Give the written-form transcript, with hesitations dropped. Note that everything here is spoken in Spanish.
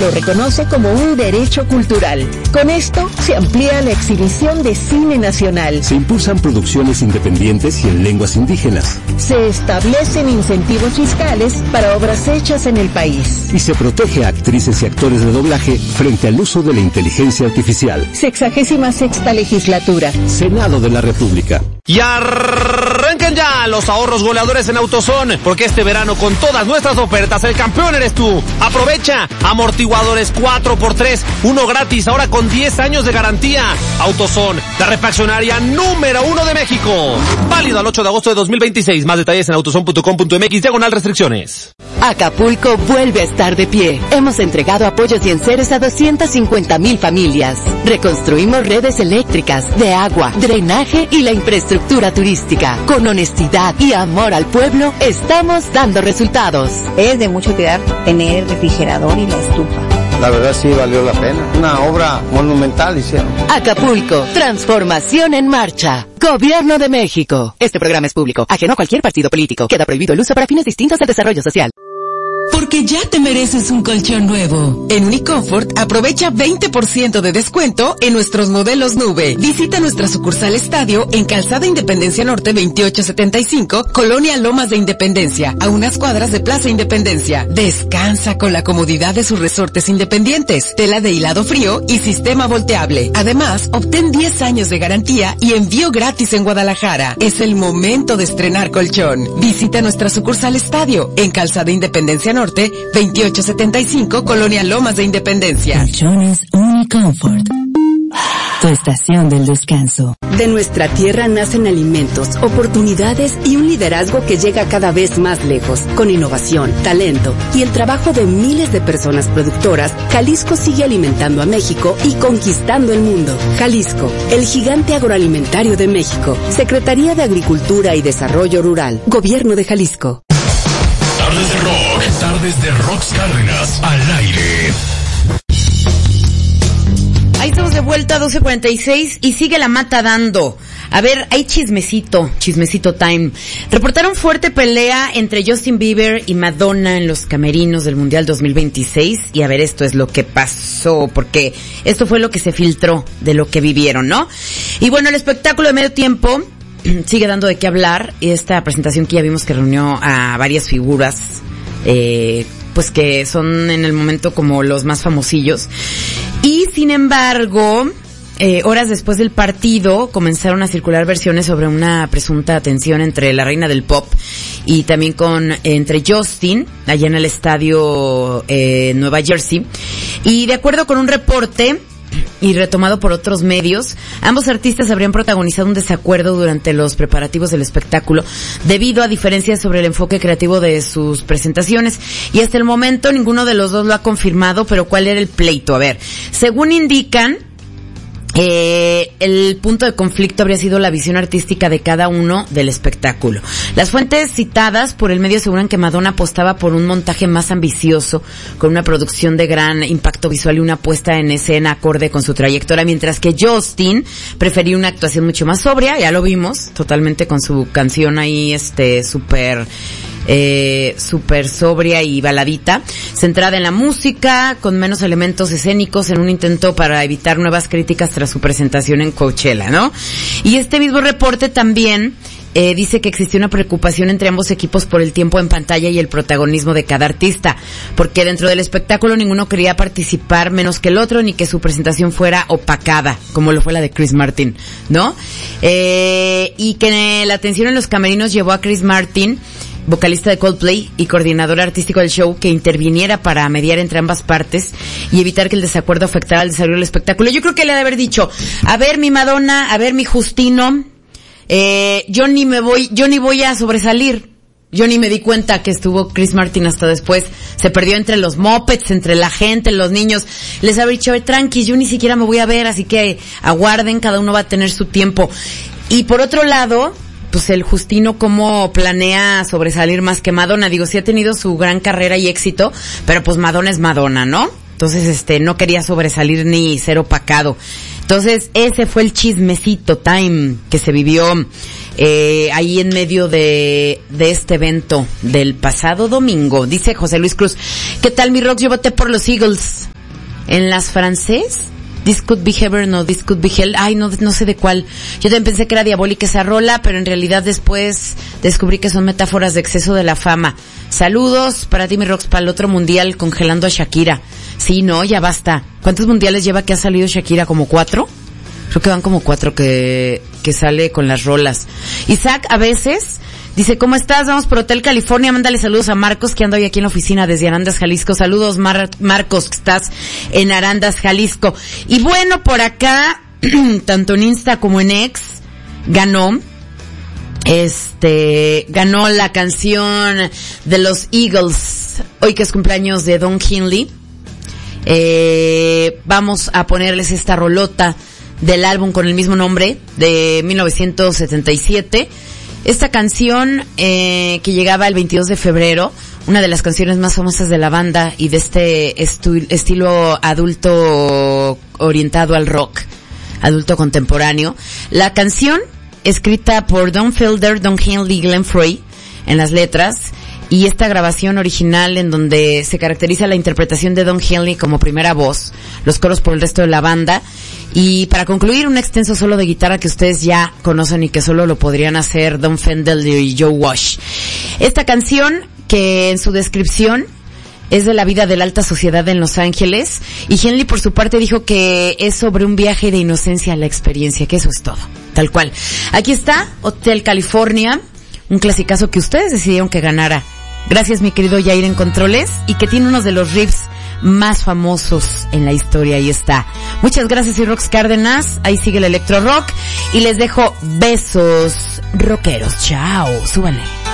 lo reconoce como un derecho cultural. Con esto se amplía la exhibición de cine nacional. Se impulsan producciones independientes y en lenguas indígenas. Se establecen incentivos fiscales para obras hechas en el país. Y se protege a actrices y actores de doblaje frente al uso de la inteligencia artificial. 66ª legislatura. Senado de la República. Y arranquen ya los ahorros goleadores en AutoZone, porque este verano con todas nuestras ofertas el campeón eres tú. Aprovecha amortiguadores 4x3, uno gratis, ahora con 10 años de garantía. AutoZone, la refaccionaria número 1 de México. Válido al 8 de agosto de 2026. Más detalles en autozone.com.mx/restricciones. Acapulco vuelve a estar de pie. Hemos entregado apoyos y enseres a 250,000 familias. Reconstruimos redes eléctricas, de agua, drenaje y la infraestructura turística. Con honestidad y amor al pueblo, estamos dando resultados. Es de mucho cuidar tener el refrigerador y la estufa. La verdad sí valió la pena. Una obra monumental hicieron. Acapulco, transformación en marcha. Gobierno de México. Este programa es público, ajeno a cualquier partido político. Queda prohibido el uso para fines distintos del desarrollo social. Porque ya te mereces un colchón nuevo. En Unicomfort aprovecha 20% de descuento en nuestros modelos nube. Visita nuestra sucursal Estadio en Calzada Independencia Norte 2875, Colonia Lomas de Independencia, a unas cuadras de Plaza Independencia. Descansa con la comodidad de sus resortes independientes, tela de hilado frío y sistema volteable. Además, obtén 10 años de garantía y envío gratis en Guadalajara. Es el momento de estrenar colchón. Visita nuestra sucursal Estadio en Calzada Independencia Norte 2875, Colonia Lomas de Independencia. Colchones Unicomfort. Tu estación del descanso. De nuestra tierra nacen alimentos, oportunidades y un liderazgo que llega cada vez más lejos. Con innovación, talento y el trabajo de miles de personas productoras, Jalisco sigue alimentando a México y conquistando el mundo. Jalisco, el gigante agroalimentario de México. Secretaría de Agricultura y Desarrollo Rural. Gobierno de Jalisco. Tardes de rock, tardes de Rox Cárdenas, al aire. Ahí estamos de vuelta, 12:46, y sigue la mata dando. A ver, hay chismecito time. Reportaron fuerte pelea entre Justin Bieber y Madonna en los camerinos del Mundial 2026. Y a ver, esto es lo que pasó, porque esto fue lo que se filtró de lo que vivieron, ¿no? Y bueno, el espectáculo de medio tiempo sigue dando de qué hablar. Y esta presentación que ya vimos que reunió a varias figuras, pues que son en el momento como los más famosillos. Y sin embargo, horas después del partido comenzaron a circular versiones sobre una presunta tensión entre la reina del pop y también entre Justin, allá en el estadio Nueva Jersey. Y de acuerdo con un reporte y retomado por otros medios, ambos artistas habrían protagonizado un desacuerdo durante los preparativos del espectáculo debido a diferencias sobre el enfoque creativo de sus presentaciones, y hasta el momento ninguno de los dos lo ha confirmado. Pero ¿cuál era el pleito? A ver, según indican, el punto de conflicto habría sido la visión artística de cada uno del espectáculo. Las fuentes citadas por el medio aseguran que Madonna apostaba por un montaje más ambicioso, con una producción de gran impacto visual y una puesta en escena acorde con su trayectoria, mientras que Justin prefería una actuación mucho más sobria. Ya lo vimos totalmente con su canción ahí, súper sobria y baladita, centrada en la música, con menos elementos escénicos, en un intento para evitar nuevas críticas tras su presentación en Coachella, ¿no? Y este mismo reporte también dice que existió una preocupación entre ambos equipos por el tiempo en pantalla y el protagonismo de cada artista, porque dentro del espectáculo ninguno quería participar menos que el otro, ni que su presentación fuera opacada, como lo fue la de Chris Martin, ¿no? Y que la tensión en los camerinos llevó a Chris Martin, vocalista de Coldplay y coordinador artístico del show, que interviniera para mediar entre ambas partes y evitar que el desacuerdo afectara al desarrollo del espectáculo. Yo creo que le ha de haber dicho: a ver, mi Madonna, a ver, mi Justino, yo ni voy a sobresalir. Yo ni me di cuenta que estuvo Chris Martin hasta después. Se perdió entre los mopeds, entre la gente, los niños. Les habría dicho: tranquis, yo ni siquiera me voy a ver, así que aguarden, cada uno va a tener su tiempo. Y por otro lado, pues el Justino, ¿cómo planea sobresalir más que Madonna? Digo, sí ha tenido su gran carrera y éxito, pero pues Madonna es Madonna, ¿no? Entonces, no quería sobresalir ni ser opacado. Entonces, ese fue el chismecito time que se vivió ahí en medio de este evento del pasado domingo. Dice José Luis Cruz: ¿qué tal, mi Rox? Yo voté por los Eagles. En las francés, This Could Be Heaven o This Could Be Hell. Ay, no sé de cuál. Yo también pensé que era diabólica esa rola, pero en realidad después descubrí que son metáforas de exceso de la fama. Saludos para ti, mi Rox, para el otro mundial congelando a Shakira. Sí, no, ya basta. ¿Cuántos mundiales lleva que ha salido Shakira? ¿Como 4? Creo que van como 4 que sale con las rolas. Isaac, a veces... Dice, ¿cómo estás? Vamos por Hotel California. Mándale saludos a Marcos, que anda hoy aquí en la oficina desde Arandas, Jalisco. Saludos, Marcos, que estás en Arandas, Jalisco. Y bueno, por acá, tanto en Insta como en X, ganó la canción de los Eagles, hoy que es cumpleaños de Don Henley. Vamos a ponerles esta rolota del álbum con el mismo nombre, de 1977. Esta canción que llegaba el 22 de febrero, una de las canciones más famosas de la banda y de este estilo adulto orientado al rock, adulto contemporáneo. La canción, escrita por Don Felder, Don Henley y Glenn Frey en las letras, y esta grabación original en donde se caracteriza la interpretación de Don Henley como primera voz, los coros por el resto de la banda, y para concluir un extenso solo de guitarra que ustedes ya conocen y que solo lo podrían hacer Don Felder y Joe Walsh. Esta canción, que en su descripción es de la vida de la alta sociedad en Los Ángeles, y Henley por su parte dijo que es sobre un viaje de inocencia a la experiencia, que eso es todo, tal cual. Aquí está, Hotel California, un clasicazo que ustedes decidieron que ganara. Gracias, mi querido Yair en controles, y que tiene uno de los riffs más famosos en la historia. Ahí está. Muchas gracias, y Rox Cárdenas. Ahí sigue el electro rock, y les dejo besos rockeros. Chao, súbanle.